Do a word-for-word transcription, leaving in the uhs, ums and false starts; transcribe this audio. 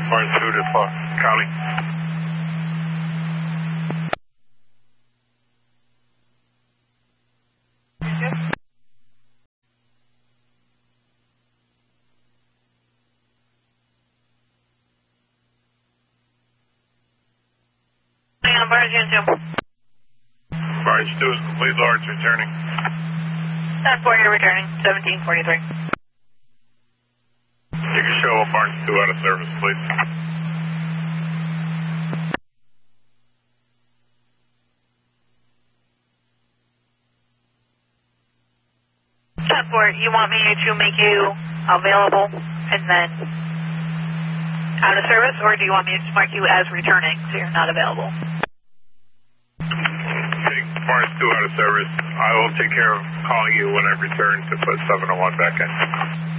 Barnes two to Cali. Barnes two. Barnes two is complete, Lawrence returning. ten four, you're returning, seventeen forty-three. You can show up Barnes two out of service, please. ten four, you want me to make you available and then out of service, or do you want me to mark you as returning so you're not available? Take Barnes two out of service. I will take care of calling you when I return to put seven oh one back in.